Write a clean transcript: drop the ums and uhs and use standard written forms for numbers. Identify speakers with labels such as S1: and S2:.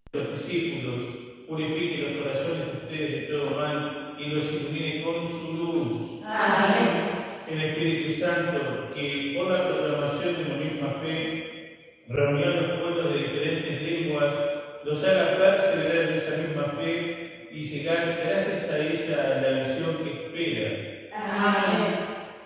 S1: los discípulos, purifique los corazones de ustedes de todo mal y los ilumine con su luz.
S2: Amén.
S1: El Espíritu Santo, que